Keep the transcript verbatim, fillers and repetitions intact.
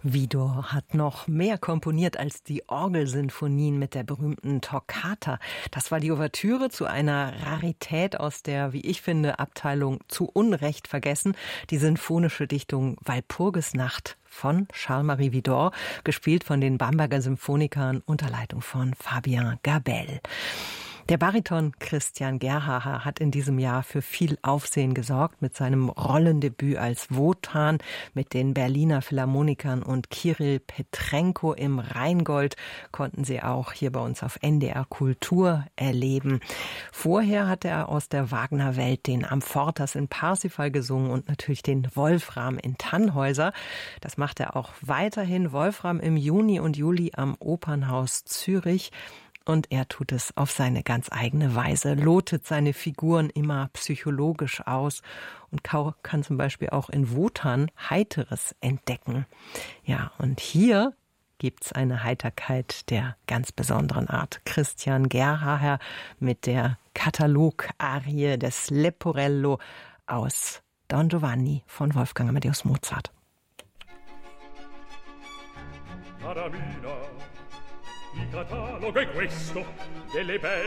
Widor hat noch mehr komponiert als die Orgelsinfonien mit der berühmten Toccata. Das war die Ouvertüre zu einer Rarität aus der, wie ich finde, Abteilung zu Unrecht vergessen, die sinfonische Dichtung Walpurgisnacht von Charles-Marie Widor, gespielt von den Bamberger Symphonikern unter Leitung von Fabien Gabel. Der Bariton Christian Gerhaher hat in diesem Jahr für viel Aufsehen gesorgt mit seinem Rollendebüt als Wotan mit den Berliner Philharmonikern und Kirill Petrenko im Rheingold konnten sie auch hier bei uns auf N D R Kultur erleben. Vorher hat er aus der Wagner-Welt den Amfortas in Parsifal gesungen und natürlich den Wolfram in Tannhäuser. Das macht er auch weiterhin. Wolfram im Juni und Juli am Opernhaus Zürich. Und er tut es auf seine ganz eigene Weise, lotet seine Figuren immer psychologisch aus und kann zum Beispiel auch in Wotan Heiteres entdecken. Ja, und hier gibt's eine Heiterkeit der ganz besonderen Art. Christian Gerhaher mit der Katalogarie des Leporello aus Don Giovanni von Wolfgang Amadeus Mozart. Il catalogo è questo delle belle